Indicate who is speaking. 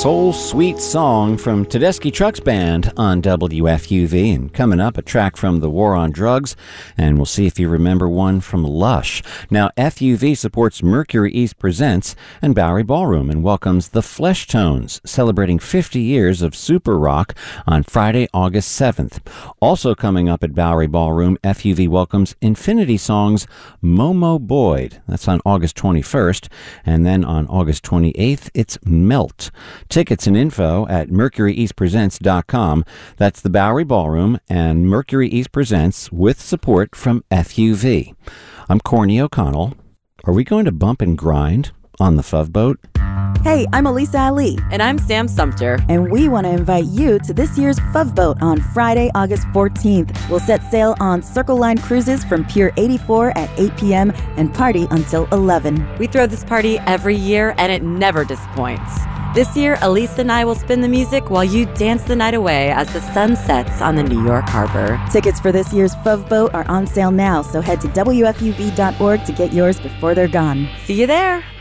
Speaker 1: Soul Sweet Song from Tedeschi Trucks Band on WFUV. And coming up, a track from The War on Drugs, and we'll see if you remember one from Lush. Now, FUV supports Mercury East Presents and Bowery Ballroom and welcomes the Fleshtones, celebrating 50 years of super rock on Friday, August 7th. Also coming up at Bowery Ballroom, FUV welcomes Infinity Song's Momo Boyd. That's on August 21st. And then on August 28th, it's Melt. Tickets and info at mercuryeastpresents.com. That's the Bowery Ballroom and Mercury East Presents with support from FUV. I'm Corny O'Connell. Are we going to bump and grind on the Fov Boat?
Speaker 2: Hey, I'm Elisa Ali.
Speaker 3: And I'm Sam Sumter.
Speaker 2: And we want to invite you to this year's Fov Boat on Friday, August 14th. We'll set sail on Circle Line Cruises from Pier 84 at 8 p.m. and party until 11.
Speaker 3: We throw this party every year, and it never disappoints. This year, Elisa and I will spin the music while you dance the night away as the sun sets on the New York Harbor.
Speaker 2: Tickets for this year's Fov Boat are on sale now, so head to WFUV.org to get yours before they're gone.
Speaker 3: See you there.